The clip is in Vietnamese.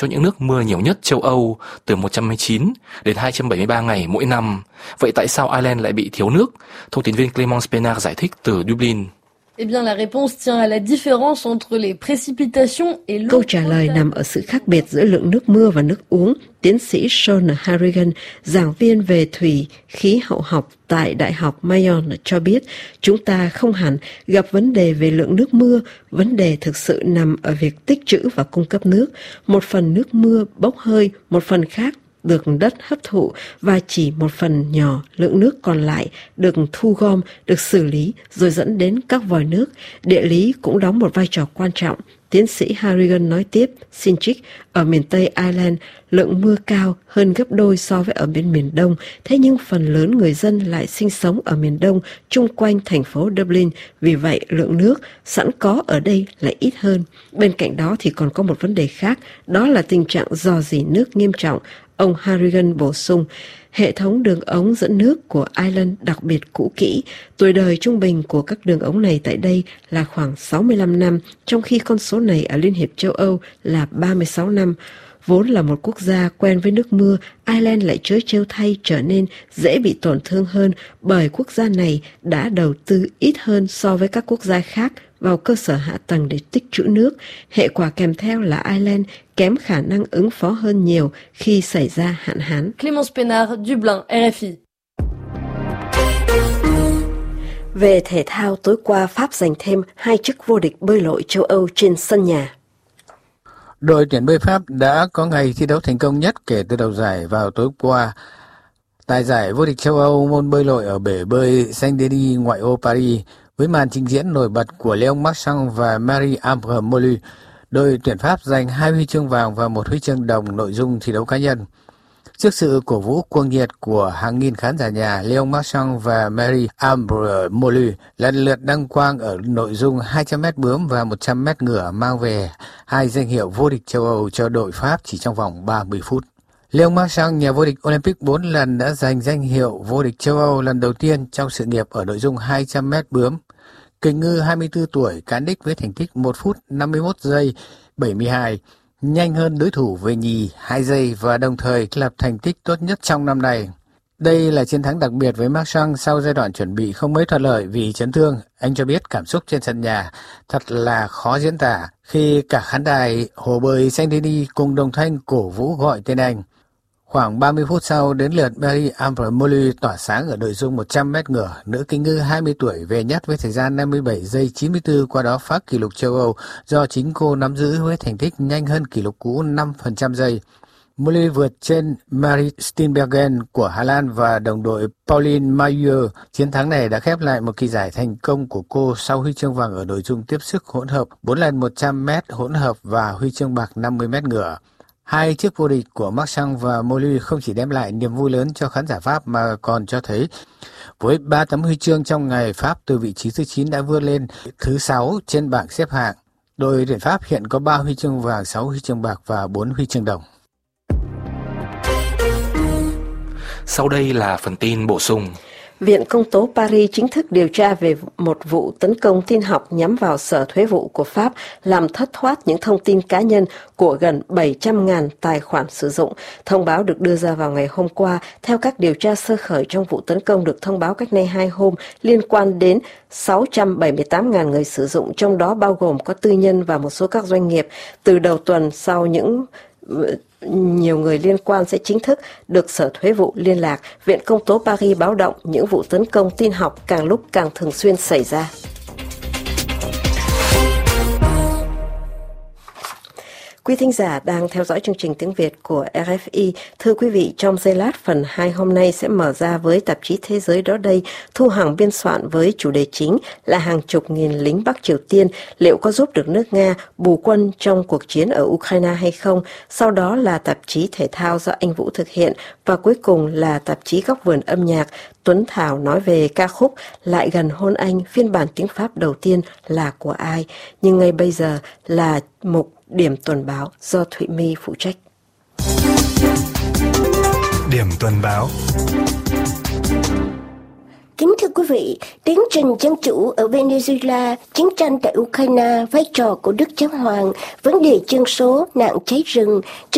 cho những nước mưa nhiều nhất châu Âu từ 119 đến 273 ngày mỗi năm. Vậy tại sao Ireland lại bị thiếu nước? Thông tin viên Clémence Pénard giải thích từ Dublin. Eh bien, la réponse tient à la différence entre les précipitations et l'eau. Câu trả lời nằm ở sự khác biệt giữa lượng nước mưa và nước uống. Tiến sĩ Sean Harrigan, giảng viên về thủy khí hậu học tại Đại học Mayo cho biết, chúng ta không hẳn gặp vấn đề về lượng nước mưa, vấn đề thực sự nằm ở việc tích trữ và cung cấp nước. Một phần nước mưa bốc hơi, một phần khác được đất hấp thụ và chỉ một phần nhỏ lượng nước còn lại được thu gom, được xử lý rồi dẫn đến các vòi nước. Địa lý cũng đóng một vai trò quan trọng. Tiến sĩ Harrigan nói tiếp, xin trích, ở miền Tây Ireland, lượng mưa cao hơn gấp đôi so với ở bên miền Đông, thế nhưng phần lớn người dân lại sinh sống ở miền Đông chung quanh thành phố Dublin, vì vậy lượng nước sẵn có ở đây lại ít hơn. Bên cạnh đó thì còn có một vấn đề khác, đó là tình trạng rò rỉ nước nghiêm trọng. Ông Harrigan bổ sung, hệ thống đường ống dẫn nước của Ireland đặc biệt cũ kỹ. Tuổi đời trung bình của các đường ống này tại đây là khoảng 65 năm, trong khi con số này ở Liên hiệp châu Âu là 36 năm. Vốn là một quốc gia quen với nước mưa, Ireland lại trớ trêu thay trở nên dễ bị tổn thương hơn bởi quốc gia này đã đầu tư ít hơn so với các quốc gia khác vào cơ sở hạ tầng để tích trữ nước. Hệ quả kèm theo là Ireland kém khả năng ứng phó hơn nhiều khi xảy ra hạn hán. Clémence Pénard, Dublin, RFI. Về thể thao, tối qua Pháp giành thêm 2 chức vô địch bơi lội châu Âu trên sân nhà. Đội tuyển bơi Pháp đã có ngày thi đấu thành công nhất kể từ đầu giải vào tối qua. Tại giải vô địch châu Âu môn bơi lội ở bể bơi Saint-Denis ngoại ô Paris, với màn trình diễn nổi bật của Léon Marchand và Marie-Ambre Molu, đội tuyển Pháp giành 2 huy chương vàng và 1 huy chương đồng nội dung thi đấu cá nhân. Trước sự cổ vũ cuồng nhiệt của hàng nghìn khán giả nhà, Léon Marchand và Marie-Ambre Molu lần lượt đăng quang ở nội dung 200m bướm và 100m ngửa, mang về 2 danh hiệu vô địch châu Âu cho đội Pháp chỉ trong vòng 30 phút. Léon Marchand, nhà vô địch Olympic 4 lần, đã giành danh hiệu vô địch châu Âu lần đầu tiên trong sự nghiệp ở nội dung 200m bướm. Kình ngư 24 tuổi cán đích với thành tích 1 phút 51 giây 72, nhanh hơn đối thủ về nhì 2 giây và đồng thời lập thành tích tốt nhất trong năm nay. Đây là chiến thắng đặc biệt với Marchand sau giai đoạn chuẩn bị không mấy thuận lợi vì chấn thương. Anh cho biết cảm xúc trên sân nhà thật là khó diễn tả khi cả khán đài hồ bơi Saint-Denis cùng đồng thanh cổ vũ gọi tên anh. Khoảng 30 phút sau, đến lượt Marie-Ambre Molu tỏa sáng ở nội dung 100m ngửa. Nữ kình ngư 20 tuổi về nhất với thời gian 57 giây 94, qua đó phá kỷ lục châu Âu do chính cô nắm giữ với thành tích nhanh hơn kỷ lục cũ 5% giây. Molu vượt trên Marie Steenbergen của Hà Lan và đồng đội Pauline Mayer. Chiến thắng này đã khép lại một kỳ giải thành công của cô sau huy chương vàng ở nội dung tiếp sức hỗn hợp 4 lần 100m hỗn hợp và huy chương bạc 50m ngửa. 2 chiếc vô địch của Marchand và Molu không chỉ đem lại niềm vui lớn cho khán giả Pháp mà còn cho thấy với 3 tấm huy chương trong ngày, Pháp từ vị trí thứ 9 đã vươn lên thứ 6 trên bảng xếp hạng. Đội tuyển Pháp hiện có 3 huy chương vàng, 6 huy chương bạc và 4 huy chương đồng. Sau đây là phần tin bổ sung. Viện Công tố Paris chính thức điều tra về một vụ tấn công tin học nhắm vào Sở Thuế vụ của Pháp, làm thất thoát những thông tin cá nhân của gần 700.000 tài khoản sử dụng. Thông báo được đưa ra vào ngày hôm qua theo các điều tra sơ khởi trong vụ tấn công được thông báo cách nay 2 hôm liên quan đến 678.000 người sử dụng, trong đó bao gồm có tư nhân và một số các doanh nghiệp. Từ đầu tuần sau, nhiều người liên quan sẽ chính thức được Sở Thuế vụ liên lạc. Viện Công tố Paris báo động những vụ tấn công tin học càng lúc càng thường xuyên xảy ra. Quý thính giả đang theo dõi chương trình tiếng Việt của RFI. Thưa quý vị, trong giây lát phần 2 hôm nay sẽ mở ra với tạp chí Thế giới đó đây. Thu Hằng biên soạn với chủ đề chính là hàng chục nghìn lính Bắc Triều Tiên liệu có giúp được nước Nga bù quân trong cuộc chiến ở Ukraine hay không. Sau đó là tạp chí Thể thao do anh Vũ thực hiện. Và cuối cùng là tạp chí Góc vườn âm nhạc. Tuấn Thảo nói về ca khúc Lại gần hôn anh, phiên bản tiếng Pháp đầu tiên là của ai. Nhưng ngay bây giờ là mục Điểm tuần báo do Thụy My phụ trách. Điểm tuần báo. Kính thưa quý vị, tiến trình dân chủ ở Venezuela, chiến tranh tại Ukraine, vai trò của Đức Giáo Hoàng, vấn đề dân số, nạn cháy rừng,